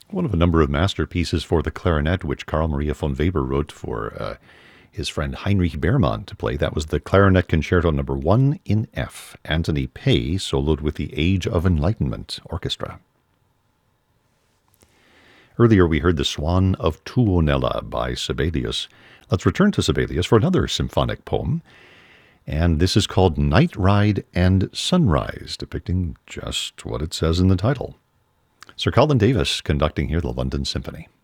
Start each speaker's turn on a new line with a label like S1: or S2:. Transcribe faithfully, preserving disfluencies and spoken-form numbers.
S1: One of a number of masterpieces for the clarinet, which Carl Maria von Weber wrote for uh, his friend Heinrich Beermann to play. That was the Clarinet Concerto Number One in F. Anthony Pay soloed with the Age of Enlightenment Orchestra. Earlier we heard the Swan of Tuonela by Sibelius. Let's return to Sibelius for another symphonic poem. And this is called Night Ride and Sunrise, depicting just what it says in the title. Sir Colin Davis conducting here the London Symphony.